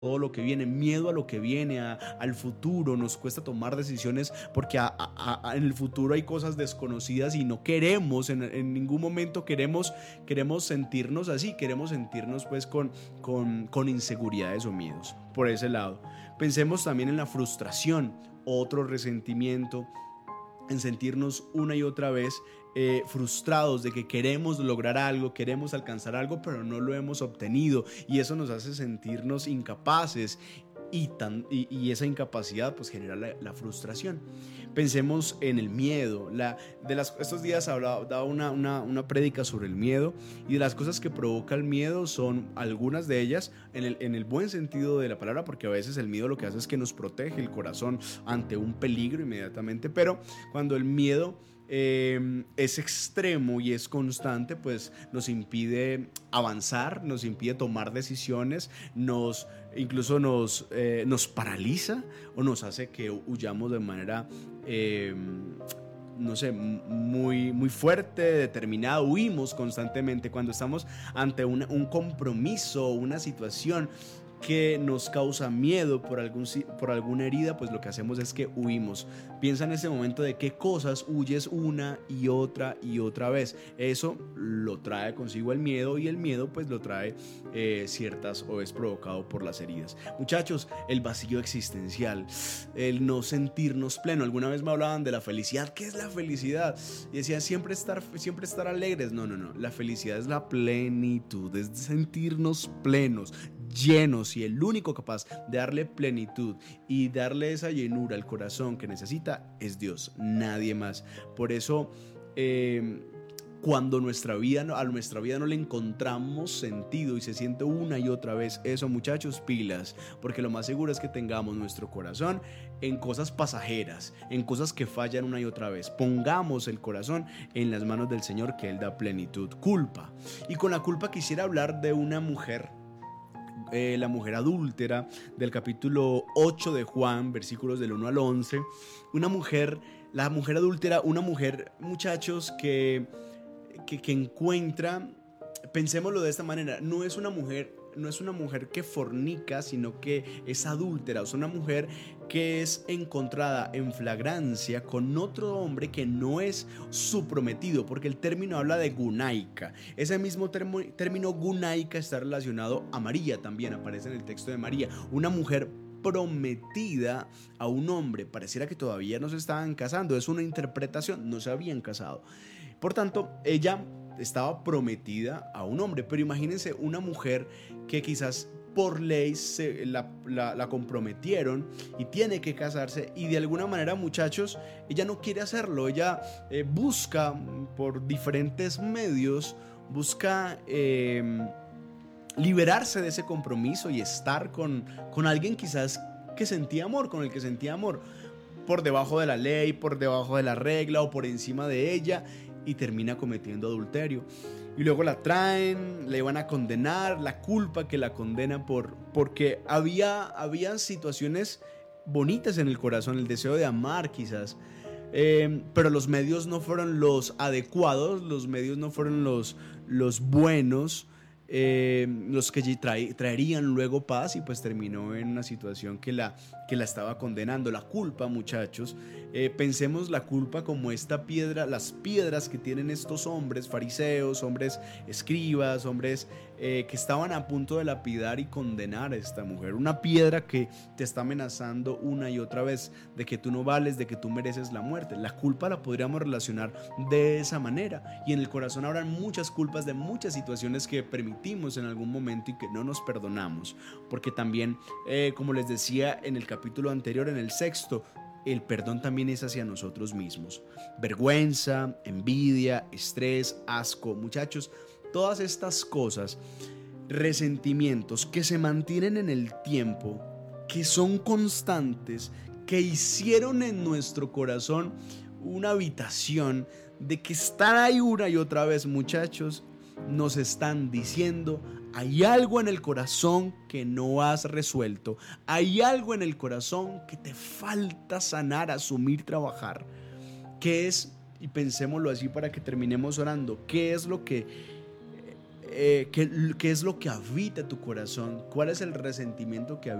todo lo que viene, miedo a lo que viene, al futuro. Nos cuesta tomar decisiones porque en el futuro hay cosas desconocidas y no queremos, en ningún momento queremos sentirnos así, queremos sentirnos pues con inseguridades o miedos. Por ese lado, pensemos también en la frustración, otro resentimiento, en sentirnos una y otra vez frustrados de que queremos lograr algo, queremos alcanzar algo, pero no lo hemos obtenido, y eso nos hace sentirnos incapaces. Y esa incapacidad pues genera la frustración. Pensemos en el miedo. Estos días daba una prédica sobre el miedo, y de las cosas que provoca el miedo son algunas de ellas en el buen sentido de la palabra, porque a veces el miedo lo que hace es que nos protege el corazón ante un peligro inmediatamente, pero cuando el miedo es extremo y es constante, pues nos impide avanzar, nos impide tomar decisiones, incluso nos paraliza o nos hace que huyamos de manera no sé, muy fuerte, determinada. Huimos constantemente cuando estamos ante un compromiso, una situación que nos causa miedo por alguna herida, pues lo que hacemos es que huimos. Piensa en ese momento de qué cosas huyes una y otra vez. Eso lo trae consigo el miedo, y el miedo pues lo trae ciertas, o es provocado por las heridas. Muchachos, el vacío existencial, el no sentirnos pleno. Alguna vez me hablaban de la felicidad. ¿Qué es la felicidad? Y decía siempre estar alegres. No. La felicidad es la plenitud, es sentirnos plenos, llenos, y el único capaz de darle plenitud y darle esa llenura al corazón que necesita es Dios, nadie más. Por eso cuando a nuestra vida no le encontramos sentido y se siente una y otra vez eso, muchachos, pilas, porque lo más seguro es que tengamos nuestro corazón en cosas pasajeras, en cosas que fallan una y otra vez. Pongamos el corazón en las manos del Señor, que Él da plenitud. Culpa. Y con la culpa quisiera hablar de una mujer, la mujer adúltera, del capítulo 8 de Juan, versículos del 1 al 11. La mujer adúltera, una mujer, muchachos, que encuentra, pensémoslo de esta manera, no es una mujer que fornica, sino que es adúltera. O sea, una mujer que es encontrada en flagrancia con otro hombre que no es su prometido, porque el término habla de gunaika. Ese mismo término gunaika está relacionado a María, también aparece en el texto de María, una mujer prometida a un hombre. Pareciera que todavía no se estaban casando, es una interpretación, no se habían casado. Por tanto, ella estaba prometida a un hombre, pero imagínense una mujer que quizás por ley la comprometieron y tiene que casarse, y de alguna manera, muchachos, ella no quiere hacerlo. Ella busca por diferentes medios, busca liberarse de ese compromiso y estar con alguien quizás que sentía amor, con el que sentía amor, por debajo de la ley, por debajo de la regla o por encima de ella, y termina cometiendo adulterio. Y luego la traen, le van a condenar, la culpa que la condena porque había situaciones bonitas en el corazón, el deseo de amar quizás, pero los medios no fueron los adecuados, los medios no fueron los buenos, los que traerían luego paz, y pues terminó en una situación que la estaba condenando. La culpa, muchachos, pensemos la culpa como esta piedra, las piedras que tienen estos hombres fariseos, hombres escribas, hombres que estaban a punto de lapidar y condenar a esta mujer. Una piedra que te está amenazando una y otra vez de que tú no vales, de que tú mereces la muerte. La culpa la podríamos relacionar de esa manera, y en el corazón habrán muchas culpas de muchas situaciones que permitimos en algún momento y que no nos perdonamos, porque también, como les decía en el capítulo anterior, en el sexto, el perdón también es hacia nosotros mismos. Vergüenza, envidia, estrés, asco, muchachos, todas estas cosas, resentimientos que se mantienen en el tiempo, que son constantes, que hicieron en nuestro corazón una habitación, de que están ahí una y otra vez, muchachos, nos están diciendo: hay algo en el corazón que no has resuelto, hay algo en el corazón que te falta sanar, asumir, trabajar. ¿Qué es? Y pensémoslo así para que terminemos orando. ¿Qué es lo que ¿qué es lo que habita tu corazón? ¿Cuál es el resentimiento que habita